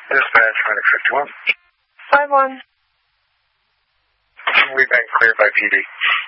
Dispatch, 151. 5-1. We've been cleared by PD.